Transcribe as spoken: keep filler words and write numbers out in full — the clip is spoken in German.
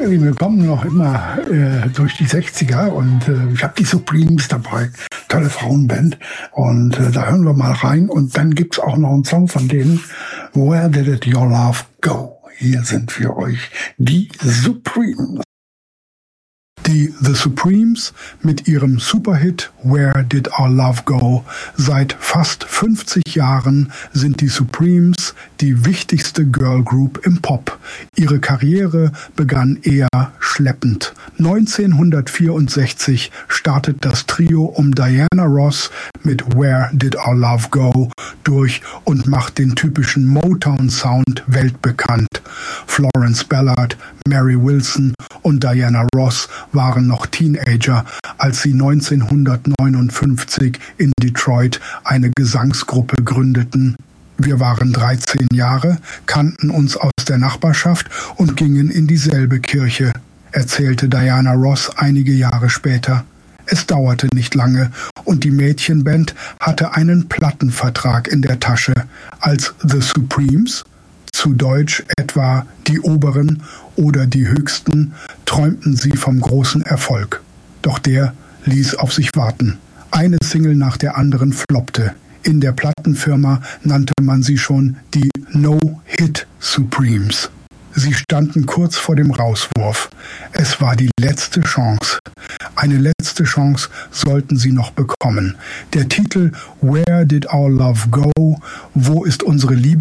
wir kommen noch immer äh, durch die sechziger und äh, ich habe die Supremes dabei. Tolle Frauenband. Und äh, da hören wir mal rein. Und dann gibt's auch noch einen Song von denen, Where Did It Your Love Go? Hier sind für euch die Supremes. Die The Supremes mit ihrem Superhit Where Did Our Love Go? Seit fast fünfzig Jahren sind die Supremes die wichtigste Girlgroup im Pop. Ihre Karriere begann eher schleppend. neunzehnhundertvierundsechzig startet das Trio um Diana Ross mit Where Did Our Love Go durch und macht den typischen Motown-Sound weltbekannt. Florence Ballard, Mary Wilson und Diana Ross waren noch Teenager, als sie neunzehnhundertneunundfünfzig in Detroit eine Gesangsgruppe gründeten. Wir waren dreizehn Jahre, kannten uns aus der Nachbarschaft und gingen in dieselbe Kirche, erzählte Diana Ross einige Jahre später. Es dauerte nicht lange und die Mädchenband hatte einen Plattenvertrag in der Tasche, als The Supremes, zu Deutsch etwa die Oberen oder die Höchsten, träumten sie vom großen Erfolg. Doch der ließ auf sich warten. Eine Single nach der anderen floppte. In der Plattenfirma nannte man sie schon die No-Hit Supremes. Sie standen kurz vor dem Rauswurf. Es war die letzte Chance. Eine letzte Chance sollten sie noch bekommen. Der Titel Where Did Our Love Go? Wo ist unsere Liebe